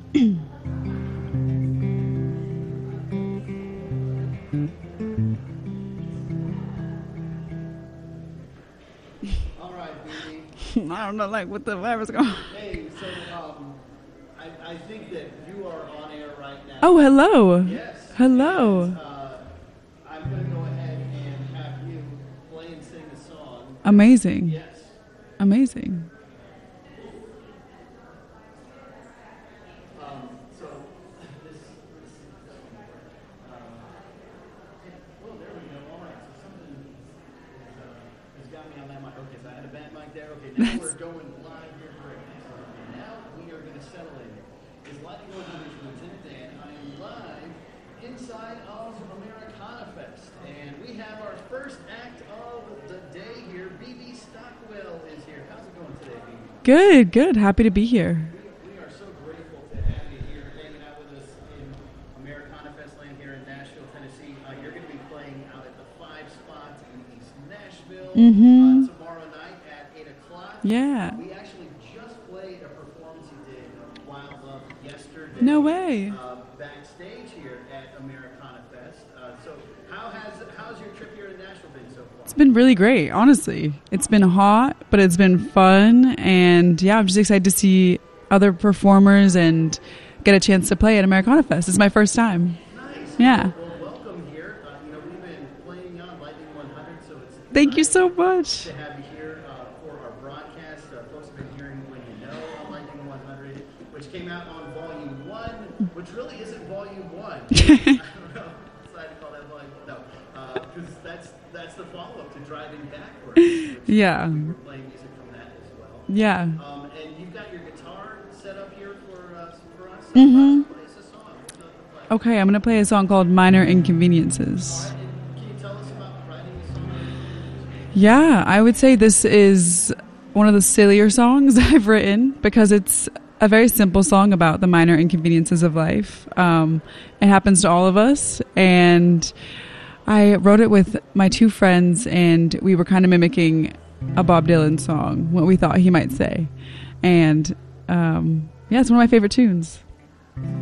All right, BB. I don't know, like, what the virus going on. Hey, so I think that you are on air right now. Oh, hello. Yes. Hello. And, I'm going to go ahead and have you play and sing a song. Amazing. Yes. Amazing. So this oh, there we go. All right. So something has got me on that mic. Okay, so I had a bad mic there. Okay, now we're going live here. Great. Excellent. Now we are going to settle in. It's Lightning Bolt with Lieutenant Dan. I am live inside of Americana Fest, and we have our first act of the day here. BB Stockwell is here. How's it going today, BB? Good, good. Happy to be here. We are so grateful to have you here, hanging out with us in Americana Fest land here in Nashville, Tennessee. You're going to be playing out at the 5 Spot in East Nashville tomorrow night at 8 o'clock. Yeah. We actually just played a performance you did of Wild Love yesterday. No way. Backstage here at Americana Fest. So how's your trip here in Nashville been so far? It's been really great, honestly. It's been hot, but it's been fun. And yeah, I'm just excited to see other performers and get a chance to play at Americana Fest. It's my first time. Nice. Yeah. Well, welcome here. We've been playing on Lightning 100, so it's Thank you nice so much. to have you here for our broadcast. Folks have been hearing When You Know on Lightning 100, which came out on Volume 1, which really isn't Volume 1. I don't know. Decided to call that Volume 1. No, because that's the follow-up to Driving Backwards. Which Yeah. We were playing music from that as well. Yeah. And you've got your guitar set up here for us. Play us a song. What's the play? Okay, I'm going to play a song called Minor Inconveniences. All right, and can you tell us about writing this song? Yeah, I would say this is one of the sillier songs I've written because it's a very simple song about the minor inconveniences of life. It happens to all of us, and I wrote it with my two friends, and we were kind of mimicking a Bob Dylan song, what we thought he might say. And yeah, it's one of my favorite tunes.